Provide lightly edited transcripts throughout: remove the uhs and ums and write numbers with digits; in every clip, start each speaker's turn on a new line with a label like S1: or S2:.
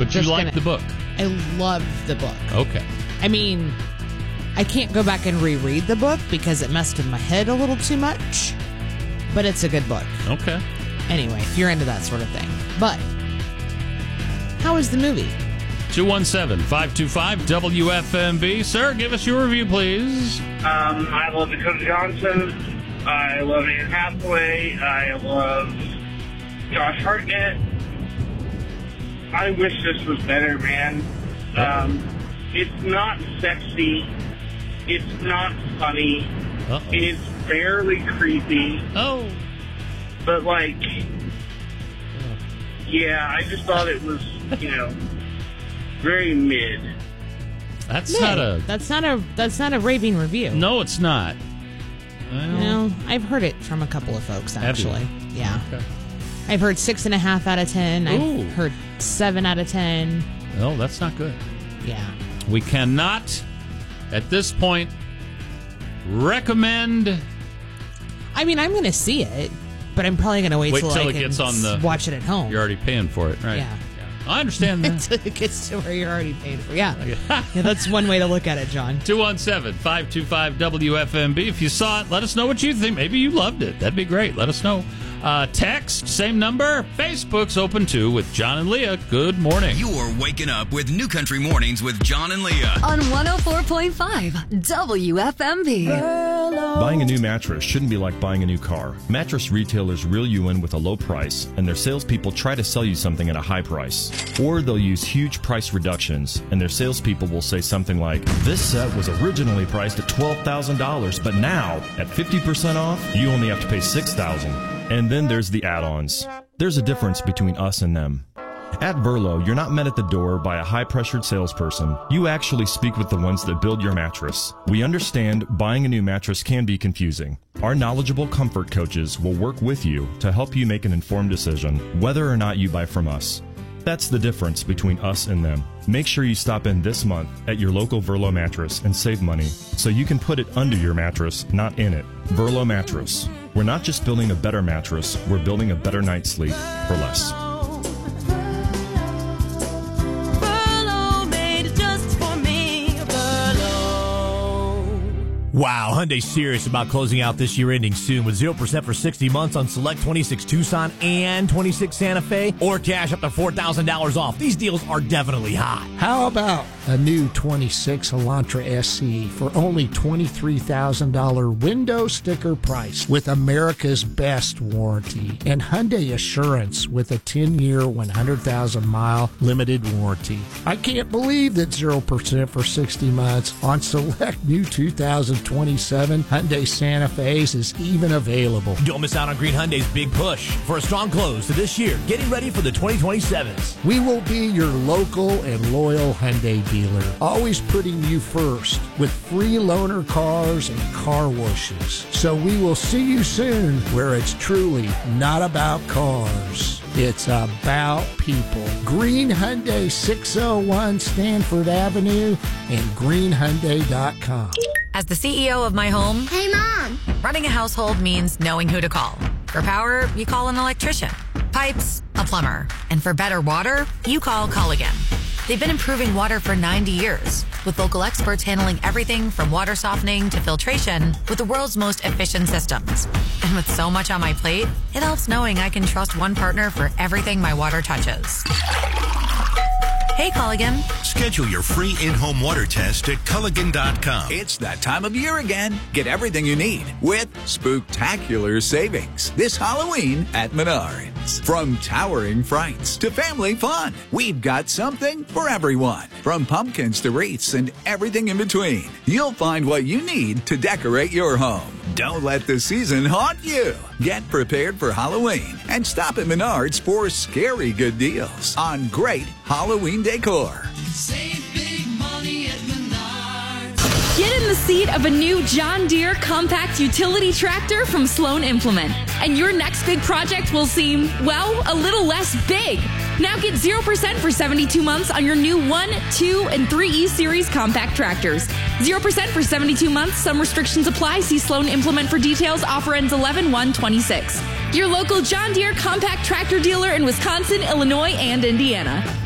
S1: But you liked the book.
S2: I loved the book.
S1: Okay.
S2: I mean, I can't go back and reread the book because it messed with my head a little too much. But it's a good book.
S1: Okay.
S2: Anyway, if you're into that sort of thing. But how is the movie?
S1: 217-525-WFMB. Sir, give us your review, please.
S3: I love Dakota Johnson. I love Anne Hathaway. I love Josh Hartnett. I wish this was better, man. It's not sexy. It's not funny.
S1: Uh-oh.
S3: It's barely creepy.
S1: Oh.
S3: But, like, yeah, I just thought it was, very mid.
S1: That's not
S2: a raving review.
S1: No, it's not.
S2: No, I've heard it from a couple of folks, actually. Yeah.
S1: Okay.
S2: I've heard 6.5 out of 10.
S1: Ooh.
S2: I've heard 7 out of 10.
S1: No, that's not good.
S2: Yeah.
S1: We cannot, at this point, recommend.
S2: I mean, I'm going to see it, but I'm probably going to wait till I
S1: it gets on the.
S2: Watch it at home.
S1: You're already paying for it, right?
S2: Yeah.
S1: I understand that.
S2: Until it gets to where you're already paid for. Yeah. Yeah, that's one way to look at it, John.
S1: 217-525-WFMB. If you saw it, let us know what you think. Maybe you loved it. That'd be great. Let us know. Text, same number. Facebook's open too with John and Leah. Good morning.
S4: You're waking up with New Country Mornings with John and Leah
S5: on 104.5 WFMB.
S6: Buying a new mattress shouldn't be like buying a new car. Mattress retailers reel you in with a low price, and their salespeople try to sell you something at a high price. Or they'll use huge price reductions, and their salespeople will say something like, "This set was originally priced at $12,000, but now, at 50% off, you only have to pay $6,000. And then there's the add-ons. There's a difference between us and them. At Verlo, you're not met at the door by a high-pressured salesperson. You actually speak with the ones that build your mattress. We understand buying a new mattress can be confusing. Our knowledgeable comfort coaches will work with you to help you make an informed decision, whether or not you buy from us. That's the difference between us and them. Make sure you stop in this month at your local Verlo mattress and save money so you can put it under your mattress, not in it. Verlo Mattress. We're not just building a better mattress, we're building a better night's sleep for less.
S7: Wow, Hyundai's serious about closing out this year ending soon with 0% for 60 months on select 26 Tucson and 26 Santa Fe, or cash up to $4,000 off. These deals are definitely hot.
S8: How about a new 26 Elantra SE for only $23,000 window sticker price with America's best warranty and Hyundai Assurance with a 10-year, 100,000-mile limited warranty. I can't believe that 0% for 60 months on select new 2027 Hyundai Santa Fe's is even available.
S7: Don't miss out on Green Hyundai's big push for a strong close to this year, getting ready for the 2027s.
S8: We will be your local and loyal Hyundai dealer, always putting you first with free loaner cars and car washes. So we will see you soon where it's truly not about cars. It's about people. Green Hyundai, 601 Stanford Avenue and greenhyundai.com.
S9: As the CEO of my home,
S10: hey, Mom,
S9: running a household means knowing who to call. For power, you call an electrician. Pipes, a plumber. And for better water, you call Culligan. They've been improving water for 90 years, with local experts handling everything from water softening to filtration with the world's most efficient systems. And with so much on my plate, it helps knowing I can trust one partner for everything my water touches. Hey, Culligan.
S4: Schedule your free in-home water test at Culligan.com. It's that time of year again. Get everything you need with spooktacular savings this Halloween at Menards. From towering frights to family fun, we've got something for everyone. From pumpkins to wreaths and everything in between, you'll find what you need to decorate your home. Don't let the season haunt you. Get prepared for Halloween and stop at Menards for scary good deals on great Halloween decor.
S11: Save big money at Menards.
S5: Get in the seat of a new John Deere compact utility tractor from Sloan Implement, and your next big project will seem, well, a little less big. Now get 0% for 72 months on your new 1, 2, and 3E Series compact tractors. 0% for 72 months. Some restrictions apply. See Sloan Implement for details. Offer ends 11/1/26. Your local John Deere compact tractor dealer in Wisconsin, Illinois, and Indiana. Think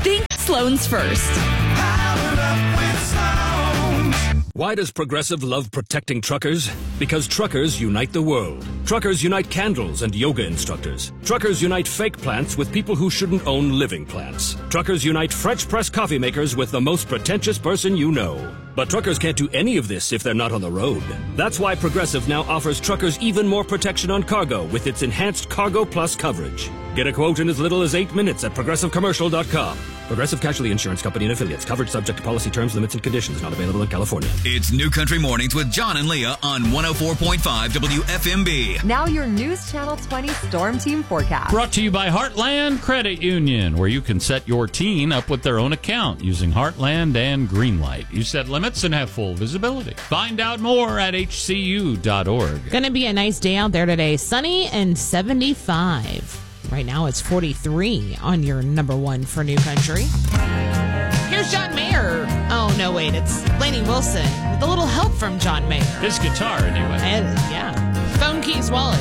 S5: Sloan's first.
S11: Powered up with Sloan.
S10: Why does Progressive love protecting truckers? Because truckers unite the world. Truckers unite candles and yoga instructors. Truckers unite fake plants with people who shouldn't own living plants. Truckers unite French press coffee makers with the most pretentious person you know. But truckers can't do any of this if they're not on the road. That's why Progressive now offers truckers even more protection on cargo with its enhanced Cargo Plus coverage. Get a quote in as little as 8 minutes at ProgressiveCommercial.com. Progressive Casualty Insurance Company and Affiliates. Coverage subject to policy terms, limits, and conditions. Not available in California.
S4: It's New Country Mornings with John and Leah on 104.5 WFMB.
S12: Now your News Channel 20 Storm Team forecast.
S1: Brought to you by Heartland Credit Union, where you can set your teen up with their own account using Heartland and Greenlight. You set limits and have full visibility. Find out more at hcu.org.
S2: Going to be a nice day out there today. Sunny and 75. Right now it's 43 on your number one for New Country. Here's John Mayer. Oh, no, wait. It's Lainey Wilson with a little help from John Mayer.
S1: His guitar, anyway.
S2: Yeah. Phone keys, wallet.